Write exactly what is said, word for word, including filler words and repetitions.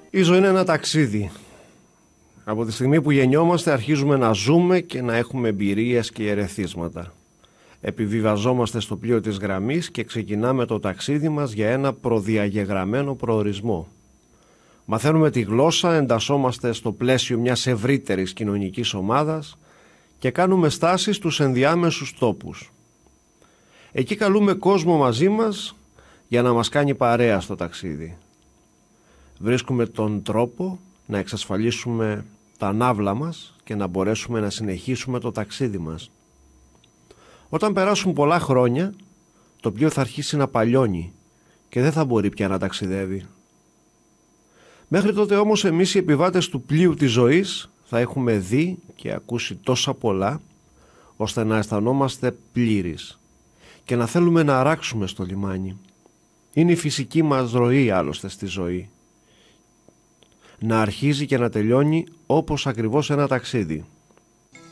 Η ζωή είναι ένα ταξίδι. Από τη στιγμή που γεννιόμαστε αρχίζουμε να ζούμε και να έχουμε εμπειρίες και ερεθίσματα. Επιβιβαζόμαστε στο πλοίο της γραμμής και ξεκινάμε το ταξίδι μας για ένα προδιαγεγραμμένο προορισμό. Μαθαίνουμε τη γλώσσα, εντασσόμαστε στο πλαίσιο μιας ευρύτερης κοινωνικής ομάδας και κάνουμε στάσεις στους ενδιάμεσους τόπους. Εκεί καλούμε κόσμο μαζί μας για να μας κάνει παρέα στο ταξίδι. Βρίσκουμε τον τρόπο να εξασφαλίσουμε τα ναύλα μας και να μπορέσουμε να συνεχίσουμε το ταξίδι μας. Όταν περάσουν πολλά χρόνια, το πλοίο θα αρχίσει να παλιώνει και δεν θα μπορεί πια να ταξιδεύει. Μέχρι τότε όμως εμείς οι επιβάτες του πλοίου της ζωής θα έχουμε δει και ακούσει τόσα πολλά, ώστε να αισθανόμαστε πλήρεις και να θέλουμε να αράξουμε στο λιμάνι. Είναι η φυσική μας ροή άλλωστε στη ζωή. Να αρχίζει και να τελειώνει όπως ακριβώς ένα ταξίδι.